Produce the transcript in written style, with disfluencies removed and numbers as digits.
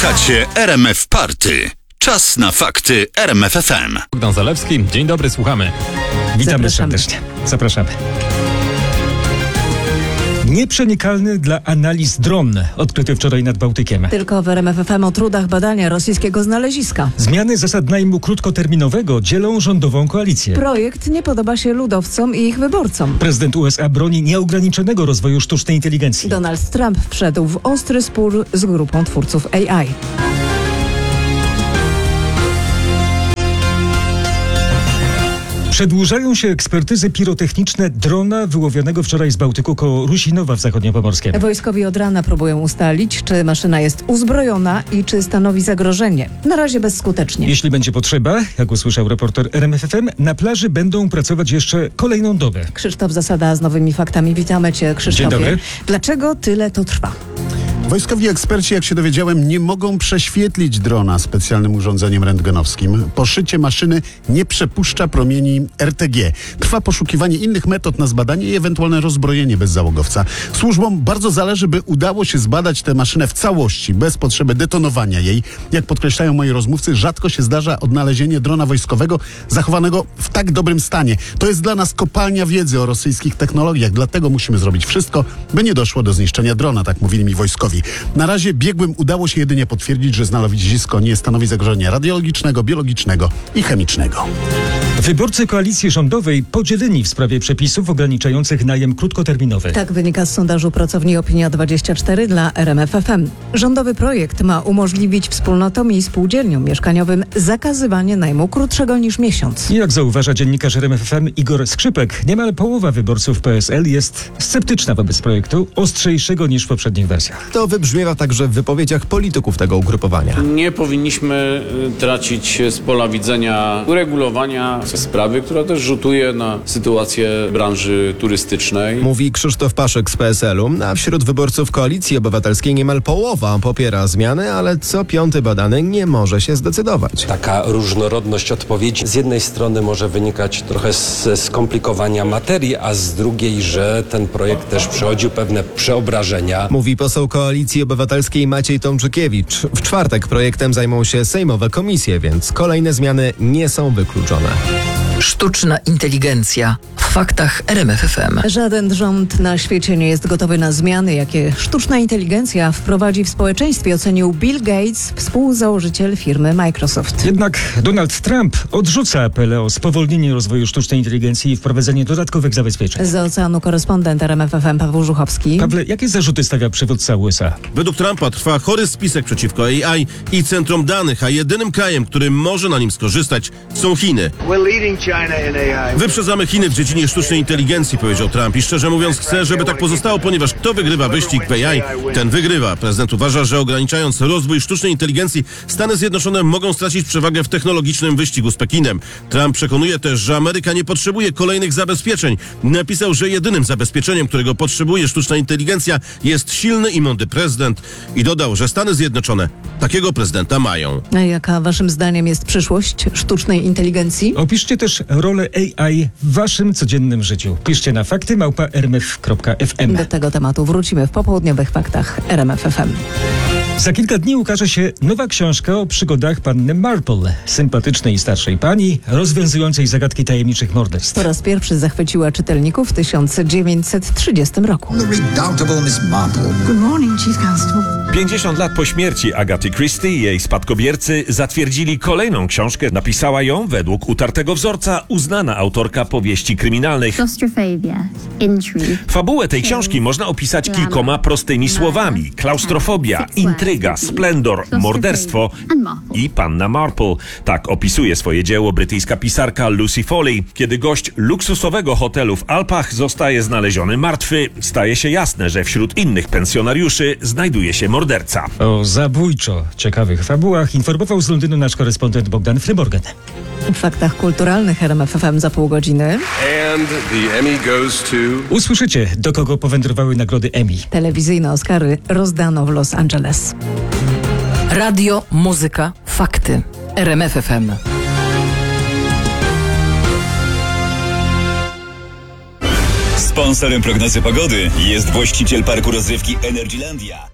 Słuchacie RMF Party. Czas na fakty RMF FM. Bogdan Zalewski. Dzień dobry, słuchamy. Witamy serdecznie. Zapraszamy. Nieprzenikalny dla analiz dron odkryty wczoraj nad Bałtykiem. Tylko w RMF FM o trudach badania rosyjskiego znaleziska. Zmiany zasad najmu krótkoterminowego dzielą rządową koalicję. Projekt nie podoba się ludowcom i ich wyborcom. Prezydent USA broni nieograniczonego rozwoju sztucznej inteligencji. Donald Trump wszedł w ostry spór z grupą twórców AI. Przedłużają się ekspertyzy pirotechniczne drona wyłowionego wczoraj z Bałtyku koło Rusinowa w Zachodniopomorskiem. Wojskowi od rana próbują ustalić, czy maszyna jest uzbrojona i czy stanowi zagrożenie. Na razie bezskutecznie. Jeśli będzie potrzeba, jak usłyszał reporter RMF FM, na plaży będą pracować jeszcze kolejną dobę. Krzysztof Zasada z nowymi faktami. Witamy Cię, Krzysztofie. Dzień dobry. Dlaczego tyle to trwa? Wojskowi eksperci, jak się dowiedziałem, nie mogą prześwietlić drona specjalnym urządzeniem rentgenowskim. Poszycie maszyny nie przepuszcza promieni RTG. Trwa poszukiwanie innych metod na zbadanie i ewentualne rozbrojenie bezzałogowca. Służbom bardzo zależy, by udało się zbadać tę maszynę w całości, bez potrzeby detonowania jej. Jak podkreślają moi rozmówcy, rzadko się zdarza odnalezienie drona wojskowego zachowanego w tak dobrym stanie. To jest dla nas kopalnia wiedzy o rosyjskich technologiach, dlatego musimy zrobić wszystko, by nie doszło do zniszczenia drona, tak mówili mi wojskowi. Na razie biegłym udało się jedynie potwierdzić, że znalezisko nie stanowi zagrożenia radiologicznego, biologicznego i chemicznego. Wyborcy koalicji rządowej podzieleni w sprawie przepisów ograniczających najem krótkoterminowy. Tak wynika z sondażu pracowni Opinia24 dla RMF FM. Rządowy projekt ma umożliwić wspólnotom i spółdzielniom mieszkaniowym zakazywanie najmu krótszego niż miesiąc. Jak zauważa dziennikarz RMF FM Igor Skrzypek, niemal połowa wyborców PSL jest sceptyczna wobec projektu, ostrzejszego niż w poprzednich wersjach. To wybrzmiewa także w wypowiedziach polityków tego ugrupowania. Nie powinniśmy tracić z pola widzenia uregulowania sprawy, która też rzutuje na sytuację branży turystycznej. Mówi Krzysztof Paszek z PSL-u, a wśród wyborców Koalicji Obywatelskiej niemal połowa popiera zmiany, ale co piąty badany nie może się zdecydować. Taka różnorodność odpowiedzi z jednej strony może wynikać trochę ze skomplikowania materii, a z drugiej, że ten projekt też przechodził pewne przeobrażenia. Mówi poseł Koalicji Obywatelskiej Maciej Tomczykiewicz. W czwartek projektem zajmą się sejmowe komisje, więc kolejne zmiany nie są wykluczone. Sztuczna inteligencja. W faktach RMF FM. Żaden rząd na świecie nie jest gotowy na zmiany, jakie sztuczna inteligencja wprowadzi w społeczeństwie, ocenił Bill Gates, współzałożyciel firmy Microsoft. Jednak Donald Trump odrzuca apele o spowolnienie rozwoju sztucznej inteligencji i wprowadzenie dodatkowych zabezpieczeń. Z oceanu korespondent RMF FM Paweł Żuchowski. Pawle, jakie zarzuty stawia przywódca USA? Według Trumpa trwa chory spisek przeciwko AI i centrom danych, a jedynym krajem, który może na nim skorzystać, są Chiny. Wyprzedzamy Chiny w dziedzinie sztucznej inteligencji, powiedział Trump, i szczerze mówiąc chcę, żeby tak pozostało, ponieważ kto wygrywa wyścig w AI, ten wygrywa. Prezydent uważa, że ograniczając rozwój sztucznej inteligencji, Stany Zjednoczone mogą stracić przewagę w technologicznym wyścigu z Pekinem. Trump przekonuje też, że Ameryka nie potrzebuje kolejnych zabezpieczeń. Napisał, że jedynym zabezpieczeniem, którego potrzebuje sztuczna inteligencja, jest silny i mądry prezydent, i dodał, że Stany Zjednoczone takiego prezydenta mają. A jaka waszym zdaniem jest przyszłość sztucznej inteligencji? Opiszcie też rolę AI w waszym codziennym życiu. Piszcie na fakty@rmf.fm. Do tego tematu wrócimy w popołudniowych faktach RMF FM. Za kilka dni ukaże się nowa książka o przygodach panny Marple, sympatycznej starszej pani, rozwiązującej zagadki tajemniczych morderstw. Po raz pierwszy zachwyciła czytelników w 1930 roku. 50 lat po śmierci Agaty Christie jej spadkobiercy zatwierdzili kolejną książkę. Napisała ją według utartego wzorca uznana autorka powieści kryminalnych. Fabułę tej książki można opisać kilkoma prostymi słowami: klaustrofobia, intryga, splendor, morderstwo i panna Marple. Tak opisuje swoje dzieło brytyjska pisarka Lucy Foley. Kiedy gość luksusowego hotelu w Alpach zostaje znaleziony martwy, staje się jasne, że wśród innych pensjonariuszy znajduje się morderca. O zabójczo ciekawych fabułach informował z Londynu nasz korespondent Bogdan Fryborgen. W faktach kulturalnych RMF FM za pół godziny. Usłyszycie, do kogo powędrowały nagrody Emmy. Telewizyjne Oscary rozdano w Los Angeles. Radio, muzyka, fakty. RMF FM. Sponsorem prognozy pogody jest właściciel parku rozrywki Energylandia.